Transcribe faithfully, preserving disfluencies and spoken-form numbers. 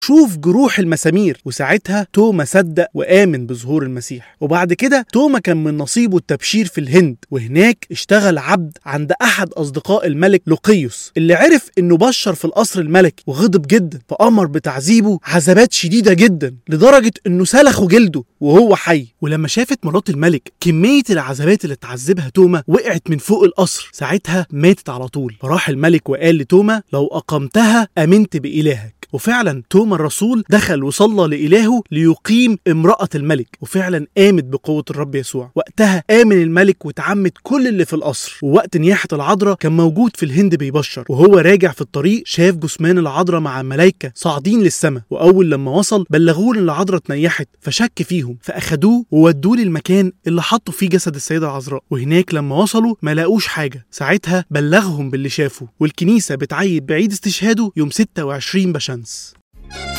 شوف جروح المسامير. وساعتها توما صدق وآمن بظهور المسيح. وبعد كده توما كان من نصيبه التبشير في الهند، وهناك اشتغل عبد عند أحد أصدقاء الملك لوقيوس اللي عرف إنه بشر في القصر الملكي، وغضب جدا فأمر بتعذيبه عذابات شديدة جدا لدرجة إنه سلخوا جلده وهو حي. ولما شافت مرات الملك كمية العذابات اللي تعذبها توما وقعت من فوق القصر، ساعتها ماتت على طول. فراح الملك وقال لتوما لو أقمتها أمنت بإلهك. وفعلا توما الرسول دخل وصلى لإلهه ليقيم امرأة الملك، وفعلا قامت بقوة الرب يسوع. وقتها آمن الملك وتعمد كل اللي في القصر. ووقت نياحة العذراء كان موجود في الهند بيبشر، وهو راجع في الطريق شاف جثمان العذراء مع ملايكة صاعدين للسماء. وأول لما وصل بلغوه إن العذراء اتنيحت، فشك فيهم فأخدوه وودوه للمكان اللي حطوا فيه جسد السيدة العذراء. وهناك لما وصلوا ما لاقوش حاجة. ساعتها بلغهم باللي شافه، والكنيسة بتعيد بعيد استشهاده يوم ستة وعشرين بشمس.